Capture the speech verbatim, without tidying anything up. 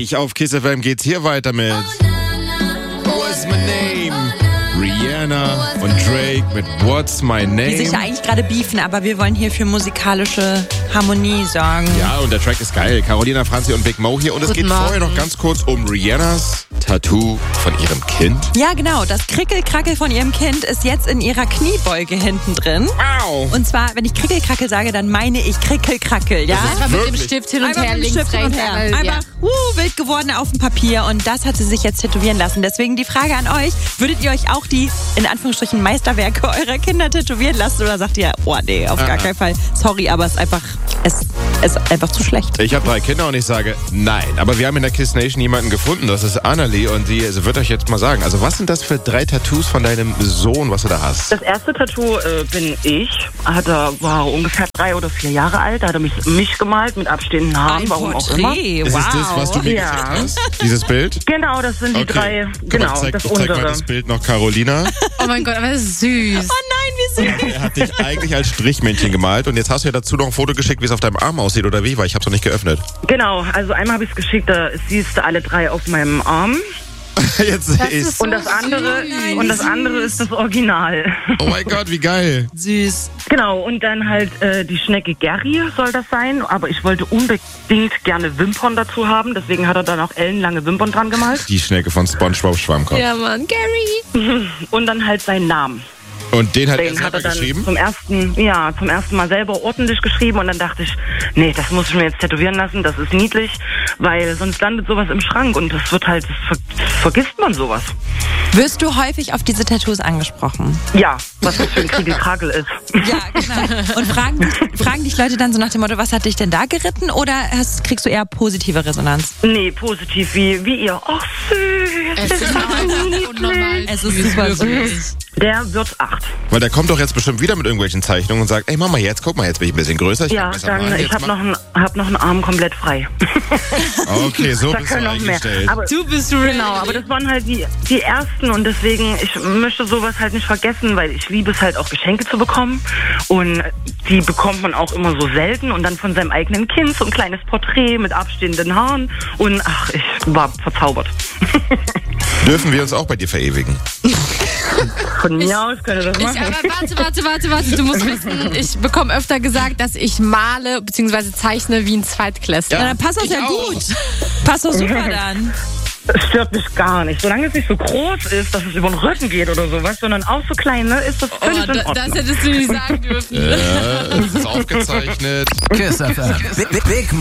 gleich auf Kiss F M geht's hier weiter mit What's My Name? Rihanna und Drake mit What's My Name? Die sich ja eigentlich gerade beefen, aber wir wollen hier für musikalische Harmonie sorgen. Ja, und der Track ist geil. Carolina, Franzi und Big Mo hier. Und es geht vorher noch ganz kurz um Rihannas Tattoo von ihrem Kind. Ja, genau. Das Krickelkrackel von ihrem Kind ist jetzt in ihrer Kniebeuge hinten drin. Wow. Und zwar, wenn ich Krickelkrackel sage, dann meine ich Krickelkrackel, ja? Das ist mit dem Wirklich? Stift hin und Einfach her, mit dem links, Stift hin und rechts. her. Ja. Einfach uh, wild geworden auf dem Papier und das hat sie sich jetzt tätowieren lassen. Deswegen die Frage an euch, würdet ihr euch auch die, in Anführungsstrichen, Meisterwerke eurer Kinder tätowieren lassen oder sagt ihr, oh nee, auf gar keinen Fall, sorry, aber es ist einfach, es ist einfach zu schlecht. Ich habe drei Kinder und ich sage nein. Aber wir haben in der Kiss Nation jemanden gefunden, das ist Annalie und sie, sie wird euch jetzt mal sagen, also was sind das für drei Tattoos von deinem Sohn, was du da hast? Das erste Tattoo äh, bin ich. Hat er, war ungefähr drei oder vier Jahre alt. Da hat er mich, mich gemalt mit abstehenden Haaren, Ein warum auch immer. Porträt, Ist wow. es das, was du mir Ja. gezeigt hast? Dieses Bild? Genau, das sind die Okay. drei. Guck Genau, mal, ich zeig, das ich zeig mal untere. das Bild noch Carolina. Oh mein Gott, aber das ist süß. Oh nein, wie süß. Er hat dich eigentlich als Strichmännchen gemalt und jetzt hast du ja dazu noch ein Foto geschickt, wie es auf deinem Arm aussieht oder wie, weil ich hab's noch nicht geöffnet. Genau, also einmal habe ich es geschickt, da siehst du alle drei auf meinem Arm. Jetzt sehe Das ich's. ist so Und das andere, süß. und das andere ist das Original. Oh mein Gott, wie geil. Süß. Genau, und dann halt äh, die Schnecke Gary soll das sein, aber ich wollte unbedingt gerne Wimpern dazu haben, deswegen hat er dann auch ellenlange Wimpern dran gemalt. Die Schnecke von SpongeBob Schwammkopf. Ja, Mann, Gary. Und dann halt seinen Namen. Und den hat er Den hat selber er dann geschrieben? zum ersten, ja, zum ersten Mal selber ordentlich geschrieben und dann dachte ich, nee, das muss ich mir jetzt tätowieren lassen, das ist niedlich, weil sonst landet sowas im Schrank und das wird halt, das ver vergisst man sowas. Wirst du häufig auf diese Tattoos angesprochen? Ja, was das für ein Kriegelkrakel ist. Ja, genau. Und fragen, fragen dich Leute dann so nach dem Motto, was hat dich denn da geritten oder hast, kriegst du eher positive Resonanz? Nee, positiv wie, wie ihr. Ach, süß. Es das ist ist so niedlich. unnormal. Es ist super süß. Der wird acht. Weil der kommt doch jetzt bestimmt wieder mit irgendwelchen Zeichnungen und sagt, ey Mama, jetzt guck mal, jetzt bin ich ein bisschen größer. Ich Ja, kann besser dann, malen, ich jetzt habe mach- noch, einen- hab noch einen Arm komplett frei. Okay, so Da bist du können noch mehr. eingestellt. Aber, Du bist ready. genau, aber das waren halt die, die ersten und deswegen, ich möchte sowas halt nicht vergessen, weil ich liebe es halt auch Geschenke zu bekommen und die bekommt man auch immer so selten und dann von seinem eigenen Kind so ein kleines Porträt mit abstehenden Haaren und ach, ich war verzaubert. Dürfen wir uns auch bei dir verewigen? Von mir aus könnte das Ich, machen. aber warte, warte, warte, warte. Du musst wissen, ich bekomme öfter gesagt, dass ich male bzw. zeichne wie ein Zweitklässler. Ja, dann passt das Ich ja auch. gut. Passt doch super dann. Es stört mich gar nicht. Solange es nicht so groß ist, dass es über den Rücken geht oder sowas, sondern auch so klein, ne, ist das Oh, völlig in da, Ordnung. das hättest du nicht sagen dürfen. Ja, das ist aufgezeichnet. Kiss F M. Big, Big, Big